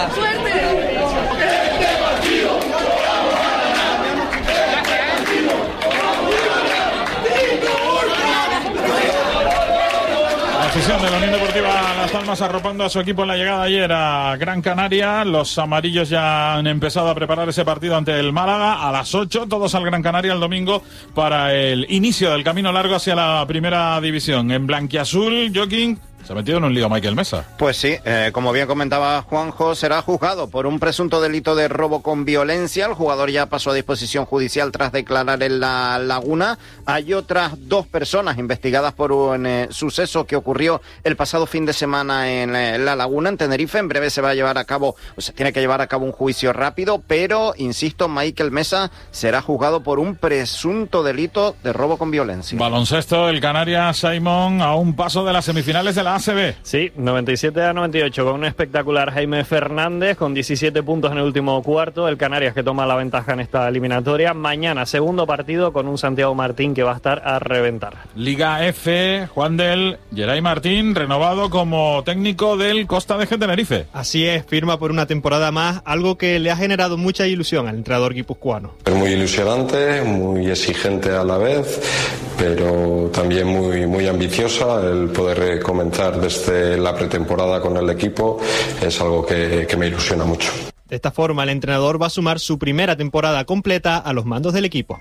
Decisión de la Unión Deportiva Las Palmas arropando a su equipo en la llegada ayer a Gran Canaria. Los amarillos ya han empezado a preparar ese partido ante el Málaga a las 8, todos al Gran Canaria el domingo para el inicio del camino largo hacia la primera división. En blanquiazul, Joaquín, se ha metido en un lío Michael Mesa. Pues sí, como bien comentaba Juanjo, será juzgado por un presunto delito de robo con violencia. El jugador ya pasó a disposición judicial tras declarar en La Laguna. Hay otras 2 personas investigadas por un suceso que ocurrió el pasado fin de semana en La Laguna, en Tenerife. En breve se va a llevar a cabo, o se tiene que llevar a cabo un juicio rápido, pero, insisto, Michael Mesa será juzgado por un presunto delito de robo con violencia. Baloncesto, el Canarias Simon a un paso de las semifinales de la ACB. Sí, 97-98 con un espectacular Jaime Fernández con 17 puntos en el último cuarto. El Canarias que toma la ventaja en esta eliminatoria. Mañana segundo partido con un Santiago Martín que va a estar a reventar. Liga F, Juan del Geray Martín renovado como técnico del Costa de Tenerife. Así es, firma por una temporada más, algo que le ha generado mucha ilusión al entrenador guipuzcoano. Es muy ilusionante, muy exigente a la vez, pero también muy ambiciosa. El poder comenzar desde la pretemporada con el equipo es algo que me ilusiona mucho. De esta forma, el entrenador va a sumar su primera temporada completa a los mandos del equipo.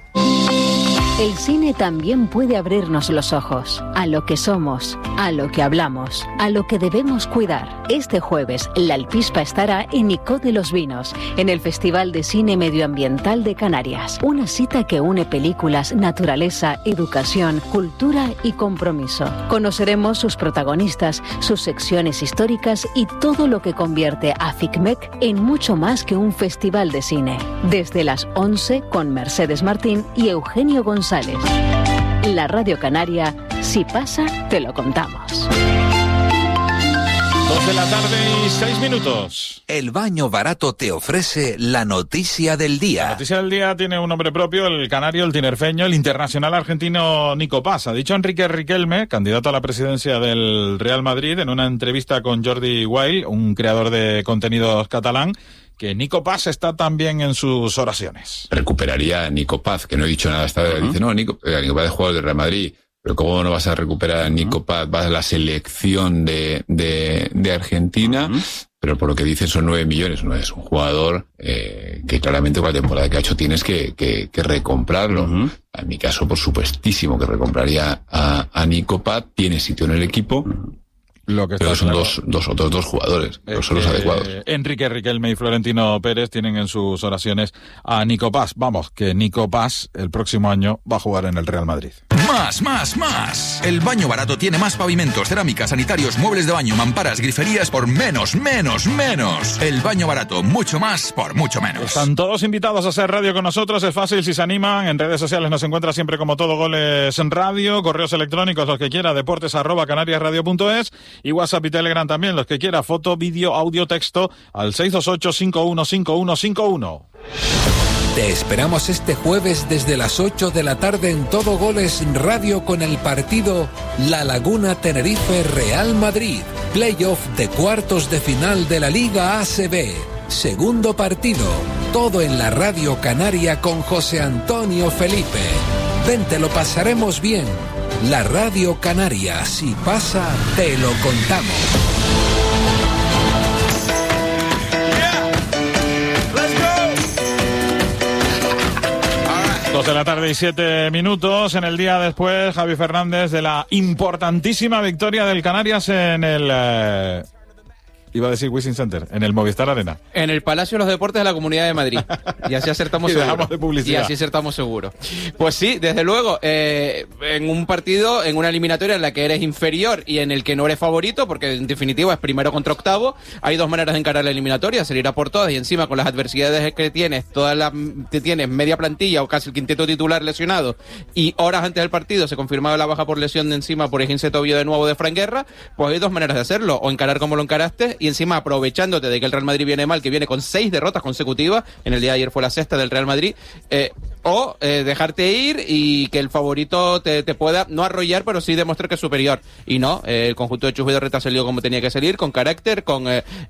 El cine también puede abrirnos los ojos a lo que somos, a lo que hablamos, a lo que debemos cuidar. Este jueves, La Alpispa estará en Icó de los Vinos, en el Festival de Cine Medioambiental de Canarias. Una cita que une películas, naturaleza, educación, cultura y compromiso. Conoceremos sus protagonistas, sus secciones históricas y todo lo que convierte a FICMEC en mucho más que un festival de cine. Desde las 11 con Mercedes Martín y Eugenio González. La Radio Canaria, si pasa, te lo contamos. 2 de la tarde y 6 minutos. El Baño Barato te ofrece la noticia del día. La noticia del día tiene un nombre propio, el canario, el tinerfeño, el internacional argentino Nico Paz. Ha dicho Enrique Riquelme, candidato a la presidencia del Real Madrid, en una entrevista con Jordi Wild, un creador de contenidos catalán, que Nico Paz está también en sus oraciones. Recuperaría a Nico Paz, que no he dicho nada hasta ahora. Dice, no, Nico Paz es jugador del Real Madrid. Pero ¿cómo no vas a recuperar a Nico Paz? Vas a la selección de Argentina, pero por lo que dicen son 9 millones. No es un jugador que claramente con la temporada que ha hecho tienes que recomprarlo. En mi caso, por supuestísimo que recompraría a Nico Paz. Tiene sitio en el equipo. Lo que pero son claro. otros dos jugadores, no son los adecuados. Enrique Riquelme y Florentino Pérez tienen en sus oraciones a Nico Paz. Vamos, que Nico Paz el próximo año va a jugar en el Real Madrid. Más. El Baño Barato tiene más pavimentos, cerámicas, sanitarios, muebles de baño, mamparas, griferías por menos. El Baño Barato, mucho más por mucho menos. Están todos invitados a hacer radio con nosotros. Es fácil si se animan. En redes sociales nos encuentra siempre como Todo Goles en Radio. Correos electrónicos, los que quiera, deportes@canariasradio.es. Y WhatsApp y Telegram también, los que quiera, foto, vídeo, audio, texto, al 628-515151. Te esperamos este jueves desde las 8 de la tarde en Todo Goles Radio con el partido La Laguna Tenerife Real Madrid. Playoff de cuartos de final de la Liga ACB. Segundo partido. Todo en la Radio Canaria con José Antonio Felipe. Ven, te lo pasaremos bien. La Radio Canaria, si pasa, te lo contamos. 2 de la tarde y 7 minutos. En el día después, Javi Fernández, de la importantísima victoria del Canarias en el... iba a decir Wishing Center, en el Movistar Arena. En el Palacio de los Deportes de la Comunidad de Madrid. Y así acertamos y seguro. De publicidad. Y así acertamos seguro. Pues sí, desde luego, en un partido, en una eliminatoria en la que eres inferior y en el que no eres favorito, porque en definitiva es primero contra octavo, hay 2 maneras de encarar la eliminatoria, salir a por todas y encima con las adversidades que tienes, tienes media plantilla o casi el quinteto titular lesionado y horas antes del partido se confirmaba la baja por lesión de encima por esguince de tobillo de nuevo de Fran Guerra, pues hay 2 maneras de hacerlo, o encarar como lo encaraste y encima aprovechándote de que el Real Madrid viene mal, que viene con 6 derrotas consecutivas, en el día de ayer fue la 6ª del Real Madrid, o dejarte ir y que el favorito te pueda no arrollar, pero sí demostrar que es superior. Y no, el conjunto de Chus Vidorreta salió como tenía que salir, con carácter, con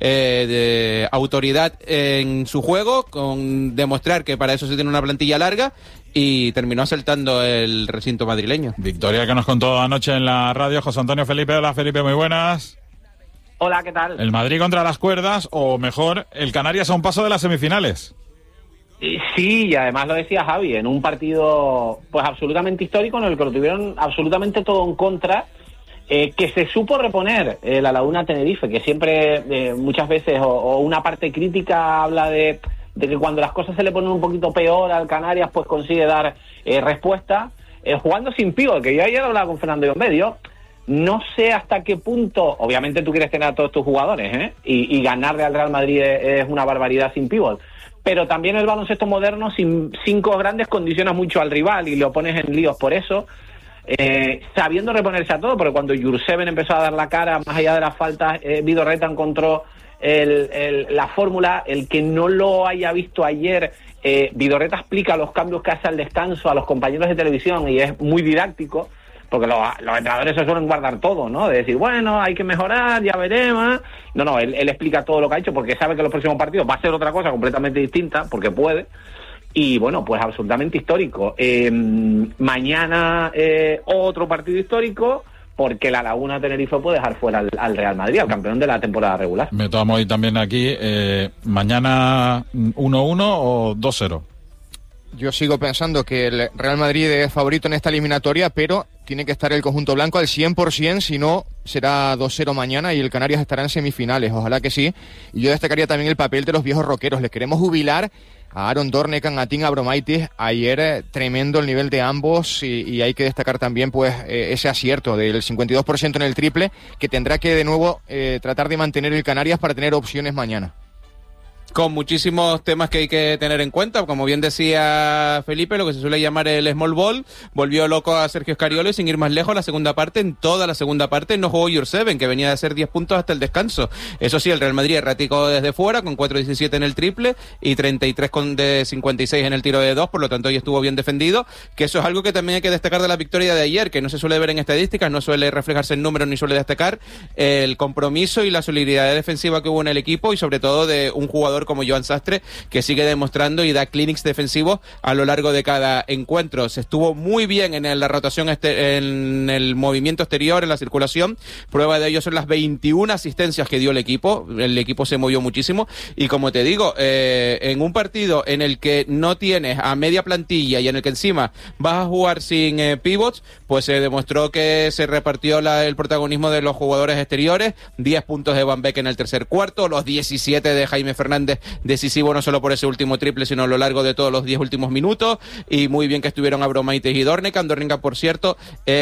de autoridad en su juego, con demostrar que para eso se tiene una plantilla larga, y terminó asaltando el recinto madrileño. Victoria que nos contó anoche en la radio José Antonio Felipe. Hola Felipe, muy buenas. Hola, ¿qué tal? El Madrid contra las cuerdas, o mejor, el Canarias a un paso de las semifinales. Sí, y además lo decía Javi, en un partido pues absolutamente histórico en el que lo tuvieron absolutamente todo en contra, que se supo reponer la Laguna Tenerife, que siempre muchas veces o una parte crítica habla de que cuando las cosas se le ponen un poquito peor al Canarias, pues consigue dar respuesta, jugando sin pívot, que yo ayer hablaba con Fernando Llombedio. No sé hasta qué punto, obviamente tú quieres tener a todos tus jugadores, y ganarle al Real Madrid es una barbaridad sin pívot, pero también el baloncesto moderno sin 5 grandes condiciona mucho al rival y lo pones en líos por eso, sabiendo reponerse a todo, porque cuando Jurseven empezó a dar la cara, más allá de las faltas, Vidorreta encontró la fórmula. El que no lo haya visto ayer, Vidorreta explica los cambios que hace al descanso a los compañeros de televisión y es muy didáctico, porque los entrenadores se suelen guardar todo, ¿no? De decir, bueno, hay que mejorar, ya veremos. No, él explica todo lo que ha hecho, porque sabe que los próximos partidos va a ser otra cosa completamente distinta, porque puede. Y bueno, pues absolutamente histórico. Mañana otro partido histórico, porque la Laguna Tenerife puede dejar fuera al Real Madrid, al campeón de la temporada regular. Me tomo hoy también aquí, mañana 1-1 o 2-0. Yo sigo pensando que el Real Madrid es favorito en esta eliminatoria, pero tiene que estar el conjunto blanco al 100%, si no será 2-0 mañana y el Canarias estará en semifinales, ojalá que sí. Y yo destacaría también el papel de los viejos rockeros. Les queremos jubilar a Aaron Dornekan, a Tim Abromaitis. Ayer tremendo el nivel de ambos y hay que destacar también pues ese acierto del 52% en el triple que tendrá que de nuevo tratar de mantener el Canarias para tener opciones mañana. Con muchísimos temas que hay que tener en cuenta, como bien decía Felipe, lo que se suele llamar el small ball, volvió loco a Sergio Scariolo y sin ir más lejos, la segunda parte, en toda la segunda parte no jugó Jurseven, que venía de hacer 10 puntos hasta el descanso. Eso sí, el Real Madrid errático desde fuera, con 4-17 en el triple y 33 de 56 en el tiro de 2, por lo tanto hoy estuvo bien defendido, que eso es algo que también hay que destacar de la victoria de ayer, que no se suele ver en estadísticas, no suele reflejarse en números ni suele destacar el compromiso y la solidaridad defensiva que hubo en el equipo y sobre todo de un jugador como Joan Sastre, que sigue demostrando y da clinics defensivos a lo largo de cada encuentro. Se estuvo muy bien en la rotación, en el movimiento exterior, en la circulación. Prueba de ello son las 21 asistencias que dio el equipo. El equipo se movió muchísimo y como te digo, en un partido en el que no tienes a media plantilla y en el que encima vas a jugar sin pivots, pues se demostró que se repartió el protagonismo de los jugadores exteriores. 10 puntos de Van Beek en el tercer cuarto, los 17 de Jaime Fernández, decisivo no solo por ese último triple, sino a lo largo de todos los 10 últimos minutos, y muy bien que estuvieron Abromaitis y Dornekan, por cierto,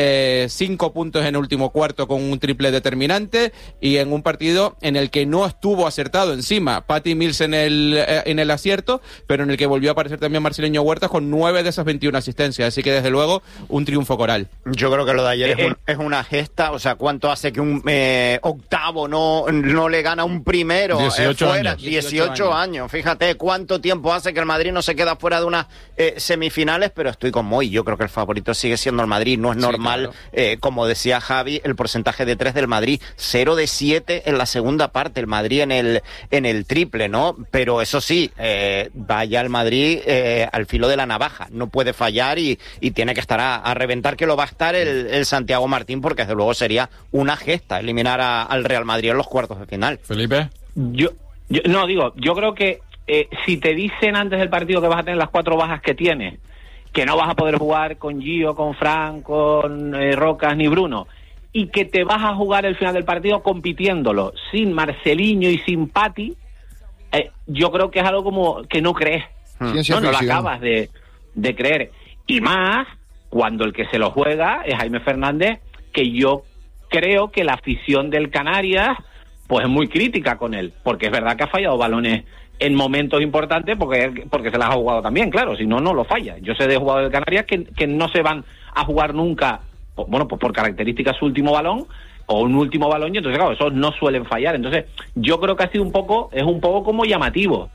5 puntos en el último cuarto con un triple determinante, y en un partido en el que no estuvo acertado encima Patty Mills en el acierto, pero en el que volvió a aparecer también Marcelinho Huertas con 9 de esas 21 asistencias, así que desde luego un triunfo coral. Yo creo que lo de ayer es una gesta, o sea, ¿cuánto hace que un octavo no le gana un primero 18 fuera? años. 18 años, fíjate cuánto tiempo hace que el Madrid no se queda fuera de unas semifinales, pero estoy con Moy, yo creo que el favorito sigue siendo el Madrid, no es normal, claro. Como decía Javi, el porcentaje de 3 del Madrid, 0 de 7 en la segunda parte, el Madrid en el triple, ¿no? Pero eso sí, vaya el Madrid al filo de la navaja, no puede fallar y tiene que estar a reventar, que lo va a estar el Santiago Martín, porque desde luego sería una gesta eliminar al Real Madrid en los cuartos de final. Felipe. Yo creo que si te dicen antes del partido que vas a tener las 4 bajas que tienes, que no vas a poder jugar con Gio, con Fran, con Rocas ni Bruno, y que te vas a jugar el final del partido compitiéndolo sin Marcelinho y sin Patty, yo creo que es algo como que no crees, no lo acabas de creer, y más cuando el que se lo juega es Jaime Fernández, que yo creo que la afición del Canarias pues es muy crítica con él, porque es verdad que ha fallado balones en momentos importantes, porque se las ha jugado también, claro, si no lo falla. Yo sé de jugadores de Canarias que no se van a jugar nunca, pues por características su último balón, o un último balón, y entonces claro, esos no suelen fallar. Entonces yo creo que es un poco como llamativo.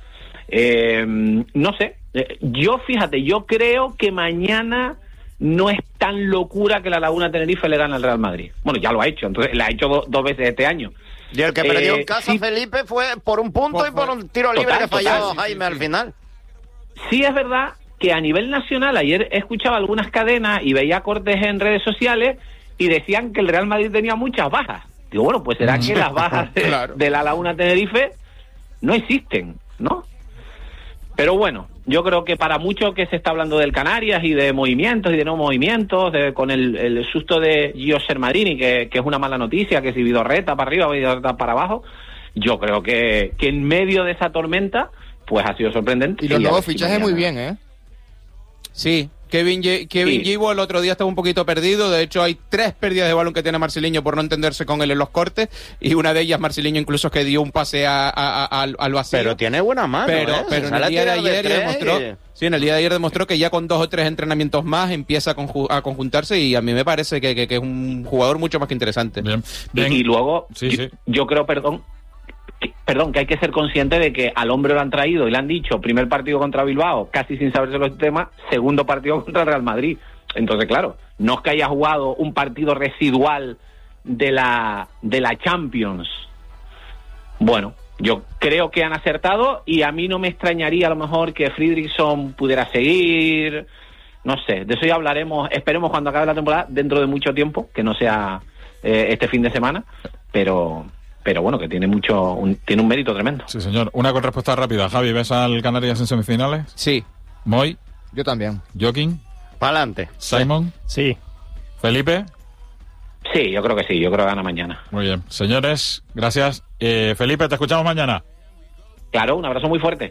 No sé, yo creo que mañana no es tan locura que la Laguna Tenerife le gane al Real Madrid. Bueno, ya lo ha hecho, entonces la ha hecho dos veces este año. Y el que perdió en casa, sí, Felipe, fue por un punto y por un tiro libre que falló Jaime al final. Sí, es verdad que a nivel nacional, ayer escuchaba algunas cadenas y veía cortes en redes sociales y decían que el Real Madrid tenía muchas bajas. Digo, bueno, pues será que las bajas de la Laguna Tenerife no existen, ¿no? Pero bueno, yo creo que para mucho que se está hablando del Canarias y de movimientos y de no movimientos, con el susto de Gio Sermadini, que es una mala noticia, que si Vidorreta para arriba, Vidorreta para abajo, yo creo que en medio de esa tormenta, pues ha sido sorprendente. Y los nuevos fichajes muy bien, ¿eh? Sí, Kevin Gibo el otro día estaba un poquito perdido. De hecho, hay 3 pérdidas de balón que tiene Marceliño por no entenderse con él en los cortes. Y una de ellas, Marceliño incluso que dio un pase al vacío. Pero tiene buena mano, pero en el día de ayer demostró... Sí, en el día de ayer demostró que ya con 2 o 3 entrenamientos más empieza a conjuntarse, y a mí me parece que es un jugador mucho más que interesante. Bien. Y luego, yo creo, que hay que ser consciente de que al hombre lo han traído y le han dicho primer partido contra Bilbao, casi sin saberse los temas, segundo partido contra el Real Madrid. Entonces, claro, no es que haya jugado un partido residual de la Champions. Bueno, yo creo que han acertado y a mí no me extrañaría a lo mejor que Fridriksson pudiera seguir. No sé, de eso ya hablaremos, esperemos cuando acabe la temporada, dentro de mucho tiempo, que no sea este fin de semana, pero bueno, que tiene tiene un mérito tremendo. Sí, señor. Una con respuesta rápida. Javi, ¿ves al Canarias en semifinales? Sí. Moy. Yo también. Joaquín. Pa'lante. Simon. Sí. Felipe. Sí, yo creo que sí. Yo creo que gana mañana. Muy bien. Señores, gracias. Felipe, te escuchamos mañana. Claro, un abrazo muy fuerte.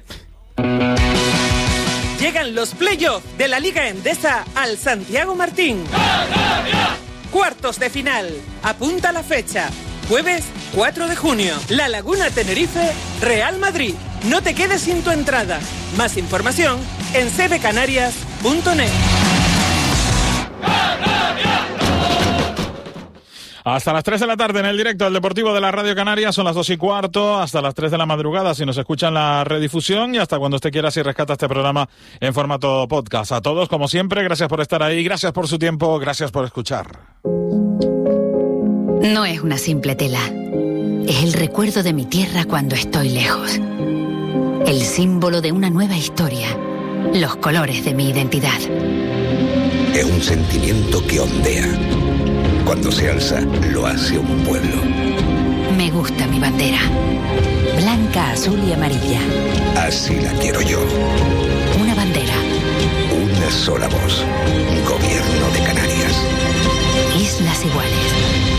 Llegan los playoffs de la Liga Endesa al Santiago Martín. ¡Canarias! Cuartos de final. Apunta la fecha. Jueves 4 de junio, La Laguna Tenerife, Real Madrid. No te quedes sin tu entrada. Más información en cbcanarias.net. Hasta las 3 de la tarde en el directo del Deportivo de la Radio Canarias, son las 2:15, hasta las 3 de la madrugada si nos escuchan la redifusión, y hasta cuando usted quiera si rescata este programa en formato podcast. A todos, como siempre, gracias por estar ahí, gracias por su tiempo, gracias por escuchar. No es una simple tela. Es el recuerdo de mi tierra cuando estoy lejos. El símbolo de una nueva historia. Los colores de mi identidad. Es un sentimiento que ondea. Cuando se alza, lo hace un pueblo. Me gusta mi bandera. Blanca, azul y amarilla. Así la quiero yo. Una bandera. Una sola voz. Gobierno de Canarias. Islas Iguales.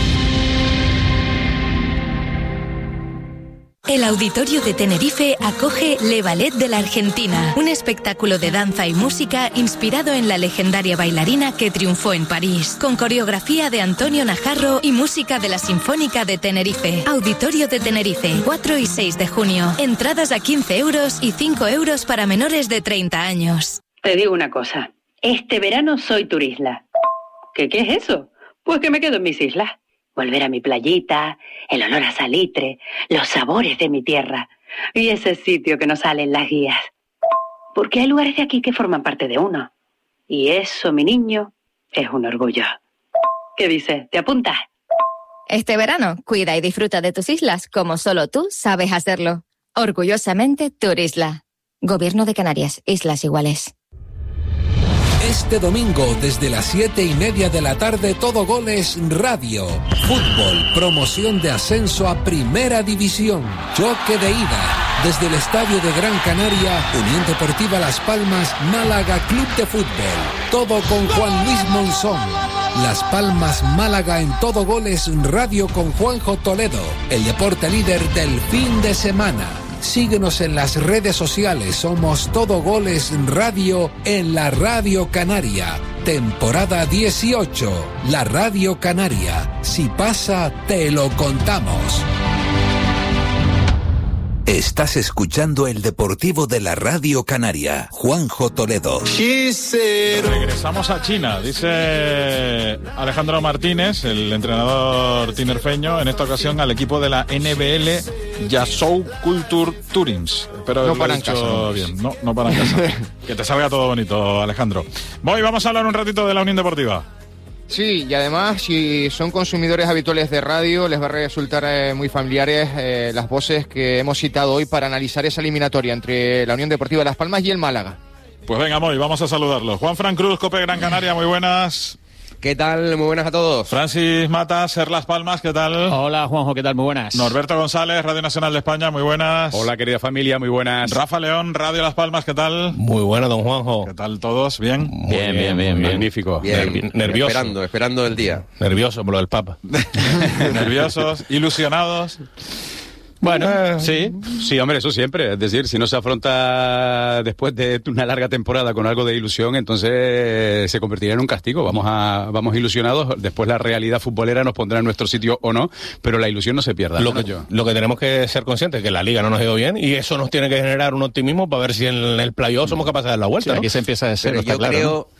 El Auditorio de Tenerife acoge Le Ballet de la Argentina, un espectáculo de danza y música inspirado en la legendaria bailarina que triunfó en París, con coreografía de Antonio Najarro y música de la Sinfónica de Tenerife. Auditorio de Tenerife, 4 y 6 de junio. Entradas a 15 euros y 5 euros para menores de 30 años. Te digo una cosa, este verano soy turisla. ¿Qué es eso? Pues que me quedo en mis islas. Volver a mi playita, el olor a salitre, los sabores de mi tierra y ese sitio que no sale en las guías. Porque hay lugares de aquí que forman parte de uno. Y eso, mi niño, es un orgullo. ¿Qué dices? ¿Te apuntas? Este verano, cuida y disfruta de tus islas como solo tú sabes hacerlo. Orgullosamente, Turisla. Gobierno de Canarias, Islas Iguales. Este domingo, desde las 7:30 de la tarde, Todo Goles Radio. Fútbol, promoción de ascenso a Primera División. Choque de ida. Desde el Estadio de Gran Canaria, Unión Deportiva Las Palmas, Málaga Club de Fútbol. Todo con Juan Luis Monzón. Las Palmas, Málaga en Todo Goles Radio con Juanjo Toledo. El deporte líder del fin de semana. Síguenos en las redes sociales, somos Todo Goles Radio en la Radio Canaria. Temporada 18, la Radio Canaria. Si pasa, te lo contamos. Estás escuchando el Deportivo de la Radio Canaria. Juanjo Toledo. Regresamos a China, dice Alejandro Martínez, el entrenador tinerfeño, en esta ocasión al equipo de la NBL Yasou Culture Tourings. Pero No lo he paran dicho casa. bien. No paran casa. Que te salga todo bonito, Alejandro. Vamos a hablar un ratito de la Unión Deportiva. Sí, y además, si son consumidores habituales de radio, les va a resultar muy familiares las voces que hemos citado hoy para analizar esa eliminatoria entre la Unión Deportiva Las Palmas y el Málaga. Pues venga, Moy, vamos a saludarlos. Juan Fran Cruz, COPE Gran Canaria, muy buenas. ¿Qué tal? Muy buenas a todos. Francis Matas, Ser Las Palmas, ¿qué tal? Hola, Juanjo, ¿qué tal? Muy buenas. Norberto González, Radio Nacional de España, muy buenas. Hola, querida familia, muy buenas. Rafa León, Radio Las Palmas, ¿qué tal? Muy buena, don Juanjo. ¿Qué tal todos? ¿Bien? Bien. Magnífico. Bien, Nervioso. Esperando el día. Nervioso por lo del Papa. Nerviosos, ilusionados. Bueno, sí, hombre, eso siempre. Es decir, si no se afronta después de una larga temporada con algo de ilusión, entonces se convertirá en un castigo. Vamos ilusionados, después la realidad futbolera nos pondrá en nuestro sitio o no, pero la ilusión no se pierda. Lo que tenemos que ser conscientes es que la Liga no nos ha ido bien y eso nos tiene que generar un optimismo para ver si en el playoff somos capaces de dar la vuelta. Sí, aquí se empieza de cero, pero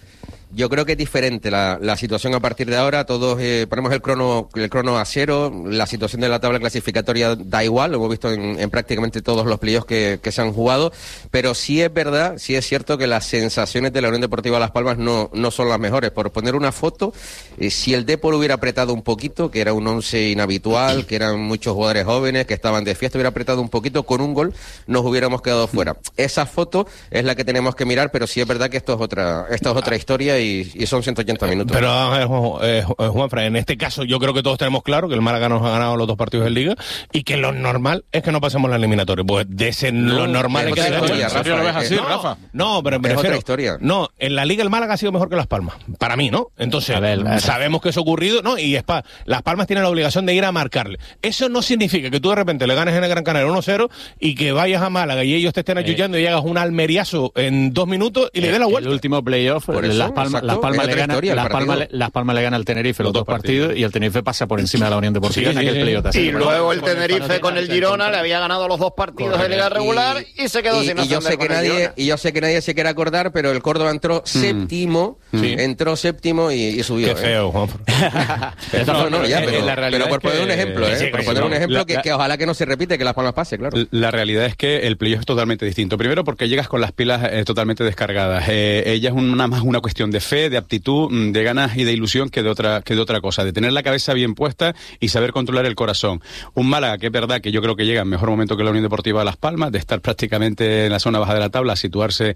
yo creo que es diferente la situación a partir de ahora. Todos ponemos el crono a cero. La situación de la tabla clasificatoria da igual, lo hemos visto en prácticamente todos los playoffs que se han jugado, pero sí es verdad, sí es cierto que las sensaciones de la Unión Deportiva Las Palmas no son las mejores. Por poner una foto, si el Depor hubiera apretado un poquito, que era un 11 inhabitual, que eran muchos jugadores jóvenes que estaban de fiesta, hubiera apretado un poquito, con un gol nos hubiéramos quedado fuera. Esa foto es la que tenemos que mirar, pero sí es verdad que esto es otra historia y son 180 minutos. Pero Juanfran, en este caso yo creo que todos tenemos claro que el Málaga nos ha ganado los 2 partidos de Liga y que lo normal es que no pasemos la eliminatoria. Pues de ese lo normal es que ¿Lo ves así, Rafa? No, pero me refiero, historia. No, en la Liga el Málaga ha sido mejor que Las Palmas, para mí, ¿no? Entonces, sabemos que eso ha ocurrido, ¿no? Y Las Palmas tienen la obligación de ir a marcarle. Eso no significa que tú de repente le ganes en el Gran Canaria 1-0 y que vayas a Málaga y ellos te estén ayudando y hagas un almeriazo en 2 minutos y le des la vuelta. El último playoff, Las Palmas le gana al Tenerife los 2 partidos y el Tenerife pasa por encima de la Unión Deportiva en aquel playoff. Y luego el Tenerife con el Girona le había ganado los 2 partidos de Liga regular y se quedó sin ascender con el Girona. Y yo sé que nadie se quiere acordar, pero el Córdoba entró séptimo, y subió. Qué feo, Juanfran. Pero por poner un ejemplo, por poner un ejemplo que ojalá que no se repite, que Las Palmas pase, claro. La realidad es que el playoff es totalmente distinto. Primero porque llegas con las pilas totalmente descargadas. Ella es más una cuestión de fe, de aptitud, de ganas y de ilusión que de otra cosa, de tener la cabeza bien puesta y saber controlar el corazón. Un Málaga que es verdad que yo creo que llega en mejor momento que la Unión Deportiva Las Palmas, de estar prácticamente en la zona baja de la tabla, situarse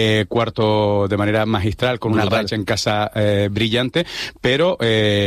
cuarto de manera magistral, con una racha en casa brillante, pero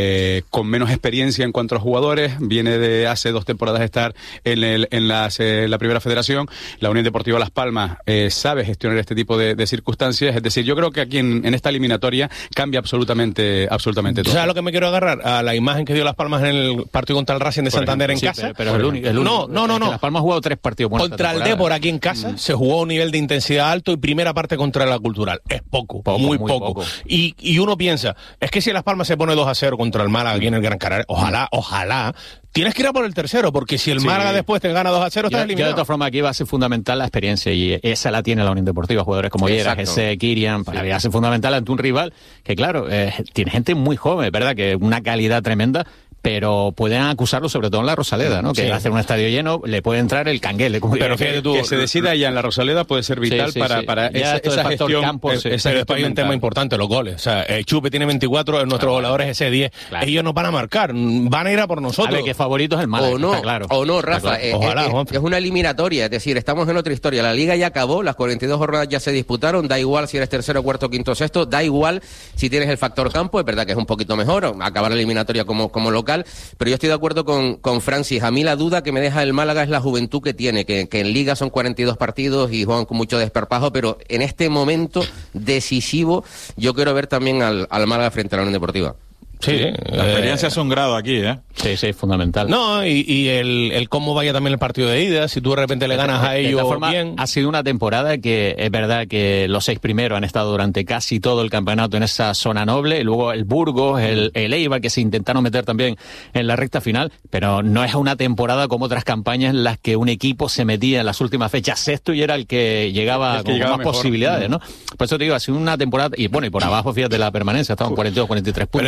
con menos experiencia en cuanto a jugadores. Viene de hace 2 temporadas estar en la primera federación. La Unión Deportiva Las Palmas sabe gestionar este tipo de circunstancias. Es decir, yo creo que aquí en esta eliminatoria cambia absolutamente todo. ¿Sabes lo que me quiero agarrar? A la imagen que dio Las Palmas en el partido contra el Racing de Santander en casa. Pero el único. No. Las Palmas ha jugado 3 partidos buenos. Contra el Depor aquí en casa se jugó a un nivel de intensidad alto y primera parte contra la Cultural. Es poco, muy poco. Y uno piensa, es que si Las Palmas se pone 2-0 contra el Málaga aquí en el Gran Canaria, ojalá. Tienes que ir a por el tercero, porque si el Málaga después te gana 2-0, estás eliminado. Yo de todas formas aquí va a ser fundamental la experiencia y esa la tiene la Unión Deportiva. Jugadores como Lleras, ese Kirian, va a ser fundamental ante un rival que, claro, tiene gente muy joven, ¿verdad? Que una calidad tremenda, pero pueden acusarlo sobre todo en la Rosaleda, ¿no? Que hacer un estadio lleno le puede entrar el canguele. Pero fíjate tú, que se decida ya en la Rosaleda puede ser vital para esa gestión. Pero después hay un tema importante, los goles. O sea, Chupe tiene 24, nuestros goleadores ese 10. Claro. Ellos nos van a marcar, van a ir a por nosotros. A ver, que favorito es el Málaga, está claro. O no, Rafa. Ojalá, es una eliminatoria, es decir, estamos en otra historia. La Liga ya acabó, las 42 jornadas ya se disputaron, da igual si eres tercero, cuarto, quinto, sexto, da igual si tienes el factor campo, es verdad que es un poquito mejor, acabar la eliminatoria como local, pero yo estoy de acuerdo con Francis. A mí la duda que me deja el Málaga es la juventud que tiene, que en Liga son 42 partidos y juegan con mucho desparpajo, pero en este momento decisivo yo quiero ver también al Málaga frente a la Unión Deportiva. Sí, la experiencia es un grado aquí, ¿eh? Sí, fundamental. No, y el cómo vaya también el partido de ida, si tú de repente le ganas a ellos bien. Ha sido una temporada que es verdad que los 6 primeros han estado durante casi todo el campeonato en esa zona noble, y luego el Burgos, el Eibar, que se intentaron meter también en la recta final, pero no es una temporada como otras campañas en las que un equipo se metía en las últimas fechas sexto y era el que llegaba con más posibilidades, ¿no? Por eso te digo, ha sido una temporada, y por abajo, fíjate, la permanencia, estaban 42, 43 puntos. Pero después te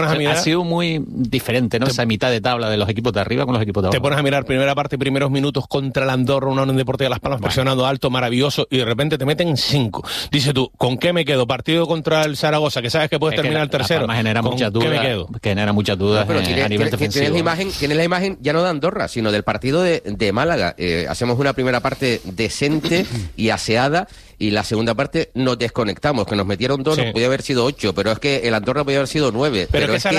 pones a mirar... Ha sido muy diferente, ¿no? Esa mitad de tabla de los equipos de arriba con los equipos de abajo. Te pones a mirar primera parte, primeros minutos contra el Andorra, una Unión Deportiva de Las Palmas, presionando alto, maravilloso, y de repente te meten 5. Dices tú, ¿con qué me quedo? Partido contra el Zaragoza, que sabes que puedes terminar el tercero. La Palma genera muchas dudas. ¿Qué me quedo? Genera muchas dudas a nivel defensivo. Tienes la imagen ya no de Andorra, sino del partido de Málaga. Hacemos una primera parte decente y aseada, y la segunda parte nos desconectamos, que nos metieron 2, podía haber sido 8, pero es que el Andorra podía haber sido 9. Pero es que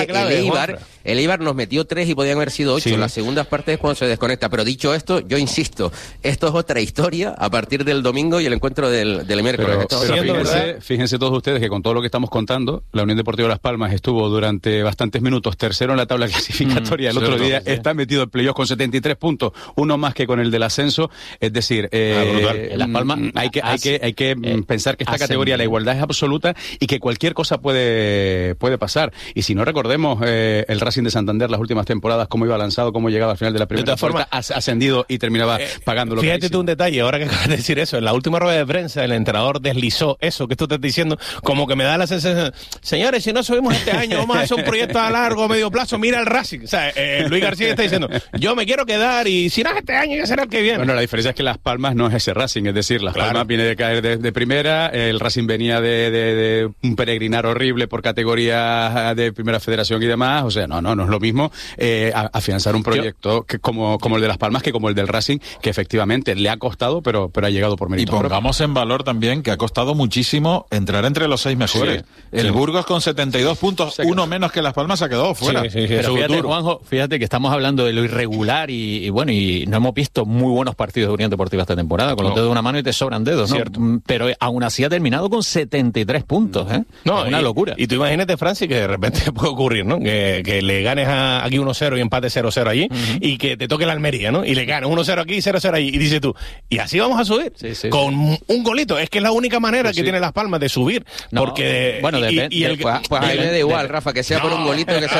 el Eibar nos metió 3 y podían haber sido 8. Sí. Las segundas partes es cuando se desconecta. Pero dicho esto, yo insisto, esto es otra historia a partir del domingo y el encuentro del miércoles. Pero fíjense todos ustedes que con todo lo que estamos contando, la Unión Deportiva Las Palmas estuvo durante bastantes minutos tercero en la tabla clasificatoria. El otro día está metido en playoff con 73 puntos, uno más que con el del ascenso. Es decir, Las Palmas hay que pensar que esta categoría, la igualdad es absoluta y que cualquier cosa puede pasar. Y si no, recordemos el Racing de Santander las últimas temporadas, cómo iba lanzado, cómo llegaba al final de la primera vuelta, ascendido y terminaba pagando lo que Fíjate tú un detalle, ahora que acabas de decir eso, en la última rueda de prensa el entrenador deslizó eso que tú estás diciendo, como que me da la sensación, señores, si no subimos este año, vamos a hacer un proyecto a largo o medio plazo, mira el Racing. O sea, Luis García está diciendo, yo me quiero quedar y si no es este año, ya será el que viene. Bueno, la diferencia es que Las Palmas no es ese Racing, es decir, Las Palmas viene de caer de primera, el Racing venía de un peregrinar horrible por categorías de primera federación y demás, o sea, no es lo mismo afianzar un proyecto que como el de Las Palmas que como el del Racing, que efectivamente le ha costado, pero ha llegado por mérito. Y pongamos en valor también que ha costado muchísimo entrar entre los 6 mejores. El Burgos con 72 puntos, uno menos que Las Palmas, ha quedado fuera. Pero fíjate, Juanjo, fíjate que estamos hablando de lo irregular y bueno, y no hemos visto muy buenos partidos de Unión Deportiva esta temporada, con los dedos de una mano y te sobran dedos, ¿no? Pero aún así ha terminado con 73 puntos, ¿eh? No, es una locura. Y tú imagínate, Francis, que de repente puede ocurrir, ¿no? Que le ganes aquí 1-0 y empate 0-0 allí, y que te toque la Almería, ¿no? Y le ganes 1-0 aquí y 0-0 allí. Y dices tú, ¿y así vamos a subir? Con un golito. Es que es la única manera que tiene Las Palmas de subir. Porque... Bueno, pues ahí me da igual, Rafa, que sea por un golito que sea